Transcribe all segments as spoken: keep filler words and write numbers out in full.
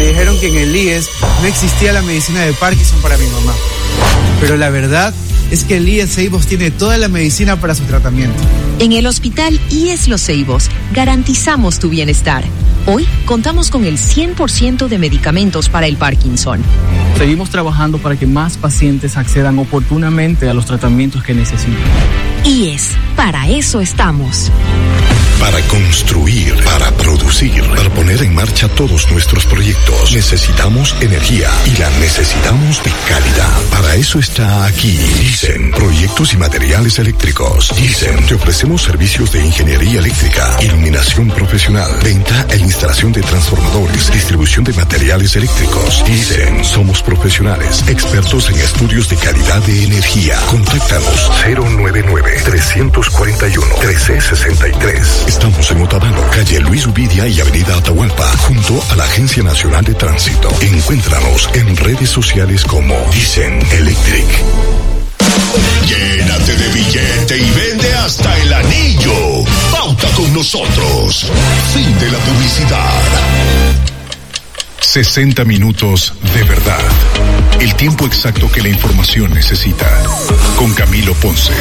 dijeron que en el I E S no existía la medicina de Parkinson para mi mamá. Pero la verdad es que el I E S Ceibos tiene toda la medicina para su tratamiento. En el Hospital I E S Los Ceibos garantizamos tu bienestar. Hoy contamos con el cien por ciento de medicamentos para el Parkinson. Seguimos trabajando para que más pacientes accedan oportunamente a los tratamientos que necesitan. I E S, para eso estamos. Para construir, para producir, para poner en marcha todos nuestros proyectos, necesitamos energía y la necesitamos de calidad. Para eso está aquí Dicen Proyectos y Materiales Eléctricos. Dicen, te ofrecemos servicios de ingeniería eléctrica, iluminación profesional, venta e instalación de transformadores, distribución de materiales eléctricos. Dicen, somos profesionales, expertos en estudios de calidad de energía. Contáctanos cero nueve nueve, tres cuatro uno, uno tres seis tres. Estamos en Otavalo, calle Luis Ubidia y avenida Atahualpa, junto a la Agencia Nacional de Tránsito. Encuéntranos en redes sociales como Dicen Electric. Llénate de billete y vende hasta el anillo. Pauta con nosotros. Fin de la publicidad. sesenta minutos de verdad. El tiempo exacto que la información necesita. Con Camilo Ponce.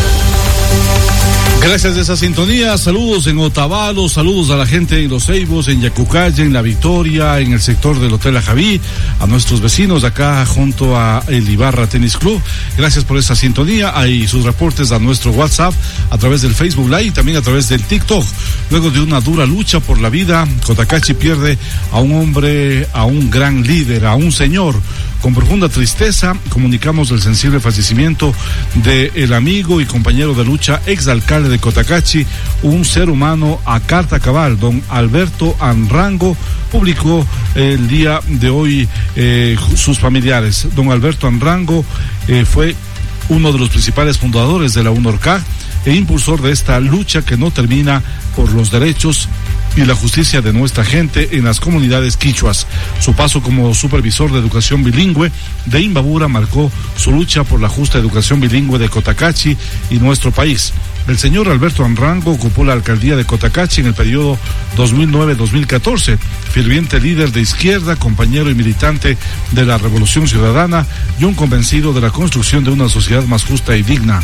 Gracias de esa sintonía, saludos en Otavalo, saludos a la gente en Los Ceibos, en Yacucaya, en La Victoria, en el sector del Hotel Ajaví, a nuestros vecinos acá junto a el Ibarra Tenis Club. Gracias por esa sintonía, hay sus reportes a nuestro WhatsApp, a través del Facebook Live y también a través del TikTok. Luego de una dura lucha por la vida, Cotacachi pierde a un hombre, a un gran líder, a un señor. Con profunda tristeza comunicamos el sensible fallecimiento de el amigo y compañero de lucha, exalcalde de Cotacachi, un ser humano a carta cabal, don Alberto Anrango. Publicó el día de hoy eh, sus familiares. Don Alberto Anrango eh, fue uno de los principales fundadores de la UNORCAG e impulsor de esta lucha que no termina por los derechos y la justicia de nuestra gente en las comunidades quichuas. Su paso como supervisor de educación bilingüe de Imbabura marcó su lucha por la justa educación bilingüe de Cotacachi y nuestro país. El señor Alberto Anrango ocupó la alcaldía de Cotacachi en el periodo dos mil nueve a dos mil catorce, ferviente líder de izquierda, compañero y militante de la Revolución Ciudadana y un convencido de la construcción de una sociedad más justa y digna.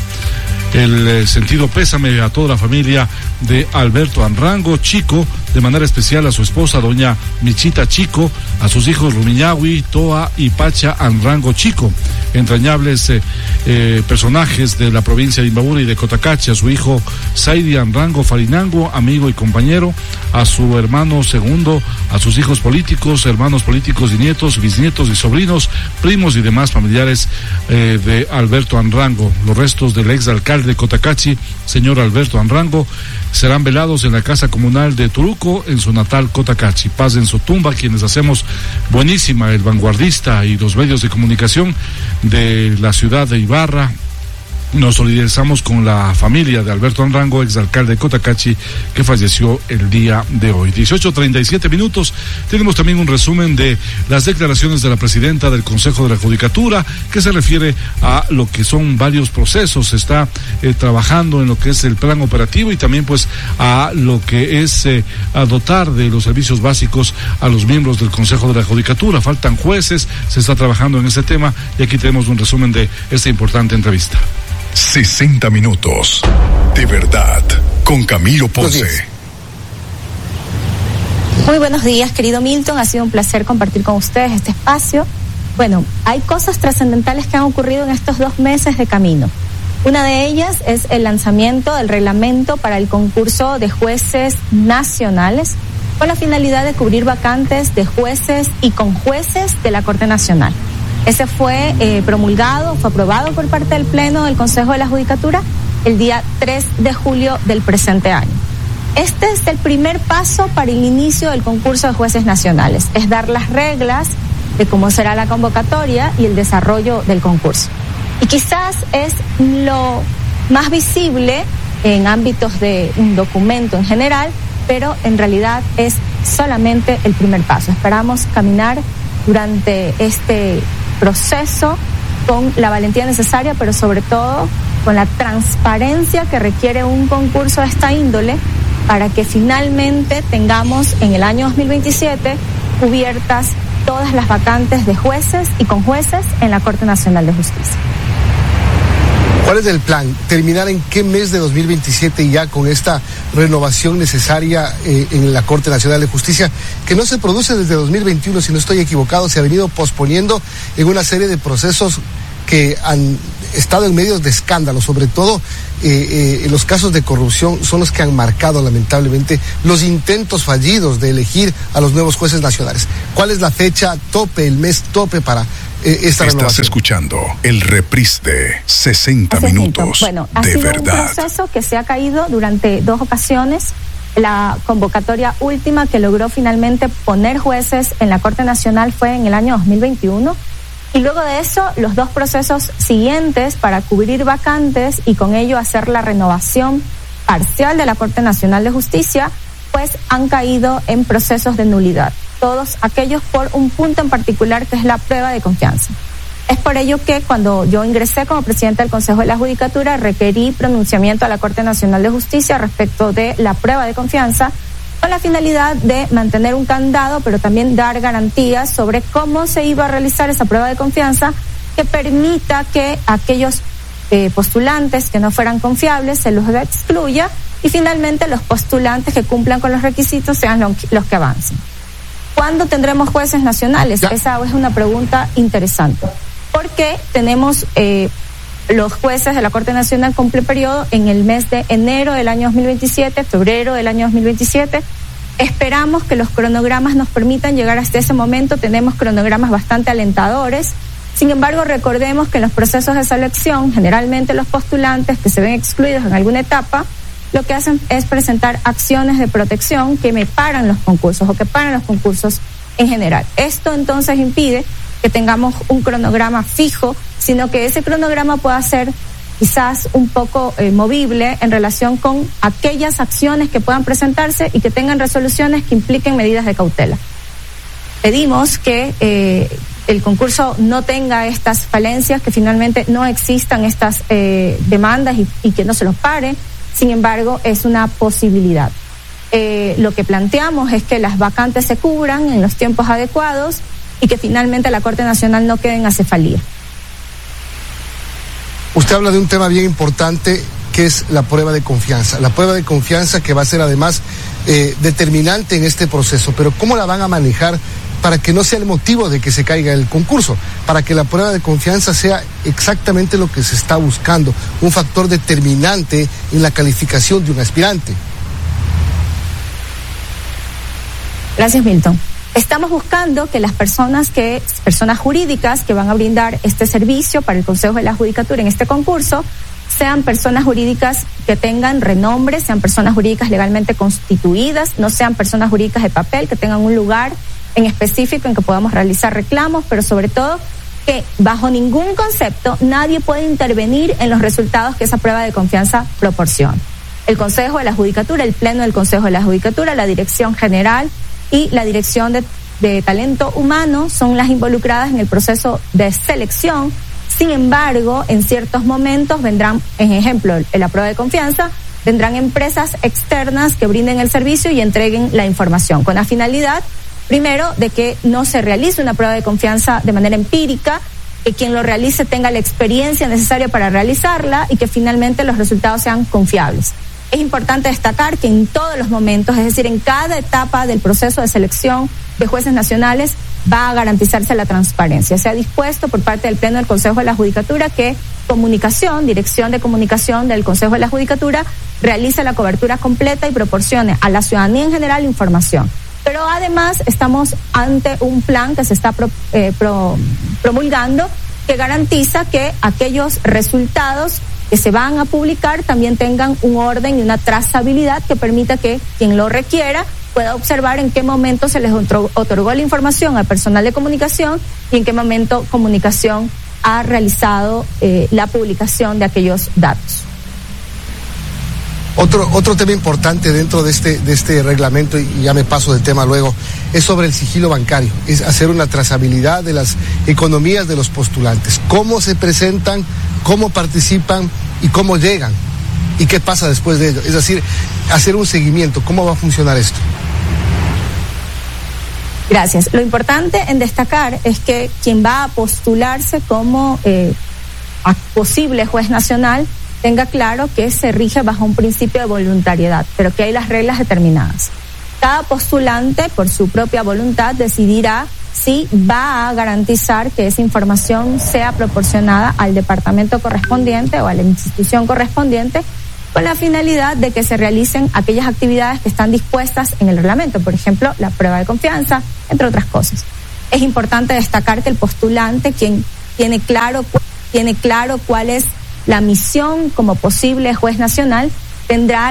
El eh, sentido pésame a toda la familia de Alberto Anrango Chico, de manera especial a su esposa doña Michita Chico, a sus hijos Rumiñahui, Toa y Pacha Anrango Chico, entrañables eh, eh, personajes de la provincia de Imbabura y de Cotacachi, a su hijo Saidi Anrango Farinango, amigo y compañero, a su hermano segundo, a sus hijos políticos, hermanos políticos y nietos, bisnietos y sobrinos, primos y demás familiares eh, de Alberto Anrango. Los restos del exalcalde de Cotacachi, señor Alberto Anrango, serán velados en la casa comunal de Turuco, en su natal Cotacachi. Paz en su tumba, quienes hacemos buenísima el vanguardista y los medios de comunicación de la ciudad de Ibarra. Nos solidarizamos con la familia de Alberto Anrango, exalcalde de Cotacachi, que falleció el día de hoy. dieciocho treinta y siete minutos. Tenemos también un resumen de las declaraciones de la presidenta del Consejo de la Judicatura, que se refiere a lo que son varios procesos. Se está eh, trabajando en lo que es el plan operativo y también pues a lo que es eh, a dotar de los servicios básicos a los miembros del Consejo de la Judicatura. Faltan jueces, se está trabajando en ese tema y aquí tenemos un resumen de esta importante entrevista. sesenta minutos de verdad con Camilo Ponce. Muy buenos días, querido Milton. Ha sido un placer compartir con ustedes este espacio. Bueno, hay cosas trascendentales que han ocurrido en estos dos meses de camino. Una de ellas es el lanzamiento del reglamento para el concurso de jueces nacionales con la finalidad de cubrir vacantes de jueces y conjueces de la Corte Nacional. Ese fue eh, promulgado, fue aprobado por parte del Pleno del Consejo de la Judicatura el día tres de julio del presente año. Este es el primer paso para el inicio del concurso de jueces nacionales, es dar las reglas de cómo será la convocatoria y el desarrollo del concurso. Y quizás es lo más visible en ámbitos de un documento en general, pero en realidad es solamente el primer paso. Esperamos caminar durante este proceso con la valentía necesaria, pero sobre todo con la transparencia que requiere un concurso de esta índole para que finalmente tengamos en el año dos mil veintisiete cubiertas todas las vacantes de jueces y conjueces en la Corte Nacional de Justicia. ¿Cuál es el plan? ¿Terminar en qué mes de dos mil veintisiete ya con esta renovación necesaria eh, en la Corte Nacional de Justicia, que no se produce desde dos mil veintiuno, si no estoy equivocado, se ha venido posponiendo en una serie de procesos que han estado en medios de escándalo, sobre todo eh, eh, los casos de corrupción son los que han marcado lamentablemente los intentos fallidos de elegir a los nuevos jueces nacionales? ¿Cuál es la fecha tope, el mes tope para eh, esta Estás renovación? escuchando el reprise de sesenta Así es, minutos bueno, ha de sido verdad. un proceso que se ha caído durante dos ocasiones. La convocatoria última que logró finalmente poner jueces en la Corte Nacional fue en el año dos mil veintiuno. Y luego de eso, los dos procesos siguientes para cubrir vacantes y con ello hacer la renovación parcial de la Corte Nacional de Justicia, pues han caído en procesos de nulidad. Todos aquellos por un punto en particular que es la prueba de confianza. Es por ello que cuando yo ingresé como presidenta del Consejo de la Judicatura, requerí pronunciamiento a la Corte Nacional de Justicia respecto de la prueba de confianza, con la finalidad de mantener un candado, pero también dar garantías sobre cómo se iba a realizar esa prueba de confianza que permita que aquellos eh, postulantes que no fueran confiables se los excluya y finalmente los postulantes que cumplan con los requisitos sean lo, los que avancen. ¿Cuándo tendremos jueces nacionales? Ya. Esa es una pregunta interesante, porque tenemos eh, los jueces de la Corte Nacional cumple periodo en el mes de enero del año dos mil veintisiete, febrero del año dos mil veintisiete. Esperamos que los cronogramas nos permitan llegar hasta ese momento. Tenemos cronogramas bastante alentadores. Sin embargo, recordemos que en los procesos de selección, generalmente los postulantes que se ven excluidos en alguna etapa, lo que hacen es presentar acciones de protección que me paran los concursos o que paran los concursos en general. Esto entonces impide que tengamos un cronograma fijo, sino que ese cronograma pueda ser quizás un poco eh, movible en relación con aquellas acciones que puedan presentarse y que tengan resoluciones que impliquen medidas de cautela. Pedimos que eh, el concurso no tenga estas falencias, que finalmente no existan estas eh, demandas y, y que no se los pare. Sin embargo, es una posibilidad. Eh, lo que planteamos es que las vacantes se cubran en los tiempos adecuados y que finalmente la Corte Nacional no quede en acefalía. Usted habla de un tema bien importante que es la prueba de confianza. La prueba de confianza que va a ser además eh, determinante en este proceso. Pero ¿cómo la van a manejar para que no sea el motivo de que se caiga el concurso? Para que la prueba de confianza sea exactamente lo que se está buscando, un factor determinante en la calificación de un aspirante. Gracias, Milton. Estamos buscando que las personas que, personas jurídicas que van a brindar este servicio para el Consejo de la Judicatura en este concurso, sean personas jurídicas que tengan renombre, sean personas jurídicas legalmente constituidas, no sean personas jurídicas de papel, que tengan un lugar en específico en que podamos realizar reclamos, pero sobre todo que bajo ningún concepto nadie puede intervenir en los resultados que esa prueba de confianza proporciona. El Consejo de la Judicatura, el Pleno del Consejo de la Judicatura, la Dirección General y la Dirección de, de Talento Humano son las involucradas en el proceso de selección. Sin embargo, en ciertos momentos vendrán, en ejemplo, en la prueba de confianza, vendrán empresas externas que brinden el servicio y entreguen la información con la finalidad, primero, de que no se realice una prueba de confianza de manera empírica, que quien lo realice tenga la experiencia necesaria para realizarla y que finalmente los resultados sean confiables. Es importante destacar que en todos los momentos, es decir, en cada etapa del proceso de selección de jueces nacionales, va a garantizarse la transparencia. Se ha dispuesto por parte del Pleno del Consejo de la Judicatura que Comunicación, Dirección de Comunicación del Consejo de la Judicatura, realice la cobertura completa y proporcione a la ciudadanía en general información. Pero además estamos ante un plan que se está pro, eh, pro, promulgando que garantiza que aquellos resultados que se van a publicar también tengan un orden y una trazabilidad que permita que quien lo requiera pueda observar en qué momento se les otorgó la información al personal de comunicación y en qué momento comunicación ha realizado eh, la publicación de aquellos datos. Otro, otro tema importante dentro de este, de este reglamento, y ya me paso del tema luego, es sobre el sigilo bancario, es hacer una trazabilidad de las economías de los postulantes, cómo se presentan, cómo participan y cómo llegan y qué pasa después de ello. Es decir, hacer un seguimiento, ¿cómo va a funcionar esto? Gracias. Lo importante en destacar es que quien va a postularse como eh, a posible juez nacional tenga claro que se rige bajo un principio de voluntariedad, pero que hay las reglas determinadas. Cada postulante, por su propia voluntad, decidirá si va a garantizar que esa información sea proporcionada al departamento correspondiente o a la institución correspondiente, con la finalidad de que se realicen aquellas actividades que están dispuestas en el reglamento, por ejemplo, la prueba de confianza, entre otras cosas. Es importante destacar que el postulante, quien tiene claro, tiene claro cuál es la misión como posible juez nacional, tendrá